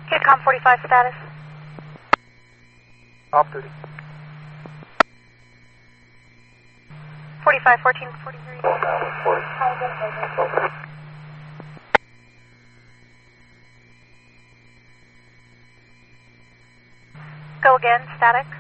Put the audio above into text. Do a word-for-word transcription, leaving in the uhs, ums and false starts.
Hitcom forty-five status. Off duty. forty-five, fourteen, forty-three. Go again, static.